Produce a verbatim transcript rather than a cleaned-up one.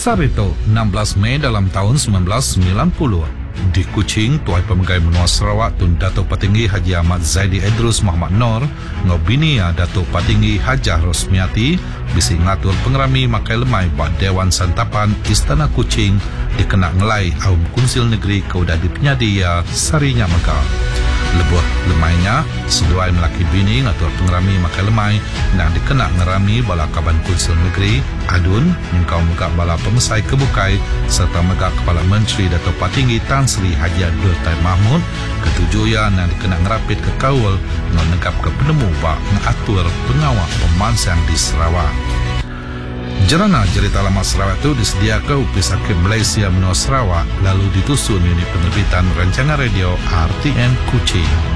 Sarito, enam belas Mei dalam tahun sembilan belas sembilan puluh. Di Kuching, Tuai Pemegai Menua Sarawak Tun Datuk Patinggi Haji Ahmad Zaidi Idrus Muhammad Nor ngobini ya Datuk Patinggi Hajah Rosmiati bisi ngatur pengerami makai lemai buat Dewan Santapan Istana Kuching dikena ngelai Aum Kunsil Negeri Kaudah di Penyadia Sarinya Mega. Lebuh lemainya seduai melaki bini ngatur pengerami makai lemai yang dikena ngerami bala Kaban Kunsil Negeri Adun mengkau megak bala pemesai kebukai serta megak Kepala Menteri Datuk Patinggi Tan Sri Haji Abdul Taib Mahmud ketujuan yang dikena ngerapit ke kawal menegap ke penemu bak mengatur pengawal pemansang di Sarawak. Jerana cerita lama Sarawak itu disediakan Upis Hakim Malaysia Menua Sarawak lalu ditusun unit penerbitan rancangan radio R T N Kuching.